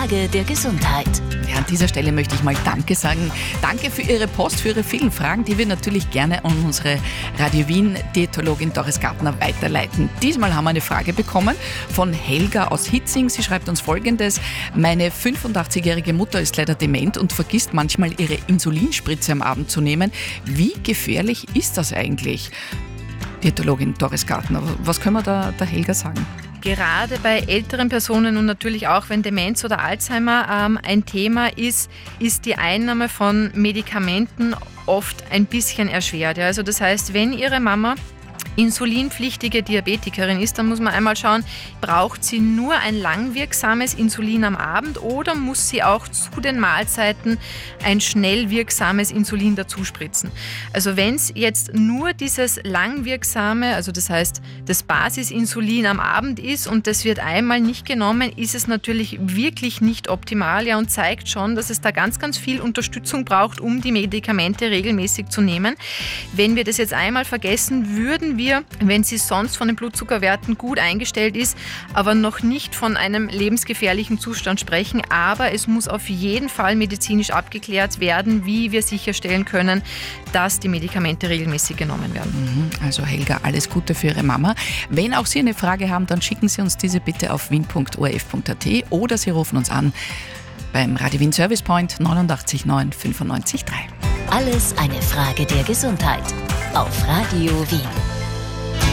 Frage der Gesundheit. Ja, an dieser Stelle möchte ich mal Danke sagen. Danke für Ihre Post, für Ihre vielen Fragen, die wir natürlich gerne an unsere Radio Wien Diätologin Doris Gartner weiterleiten. Diesmal haben wir eine Frage bekommen von Helga aus Hitzing. Sie schreibt uns Folgendes: Meine 85-jährige Mutter ist leider dement und vergisst manchmal ihre Insulinspritze am Abend zu nehmen. Wie gefährlich ist das eigentlich? Diätologin Doris Gartner, was können wir da der Helga sagen? Gerade bei älteren Personen und natürlich auch, wenn Demenz oder Alzheimer ein Thema ist die Einnahme von Medikamenten oft ein bisschen erschwert. Ja. Also das heißt, wenn Ihre Mama insulinpflichtige Diabetikerin ist, dann muss man einmal schauen, braucht sie nur ein langwirksames Insulin am Abend oder muss sie auch zu den Mahlzeiten ein schnell wirksames Insulin dazu spritzen. Also wenn es jetzt nur dieses langwirksame, also das heißt das Basisinsulin am Abend ist und das wird einmal nicht genommen, ist es natürlich wirklich nicht optimal, ja, und zeigt schon, dass es da ganz, ganz viel Unterstützung braucht, um die Medikamente regelmäßig zu nehmen. Wenn wir das jetzt einmal vergessen, würden wir, wenn sie sonst von den Blutzuckerwerten gut eingestellt ist, aber noch nicht von einem lebensgefährlichen Zustand sprechen. Aber es muss auf jeden Fall medizinisch abgeklärt werden, wie wir sicherstellen können, dass die Medikamente regelmäßig genommen werden. Also Helga, alles Gute für Ihre Mama. Wenn auch Sie eine Frage haben, dann schicken Sie uns diese bitte auf wien.orf.at oder Sie rufen uns an beim Radio Wien Service Point 89 9 95 3. Alles eine Frage der Gesundheit auf Radio Wien.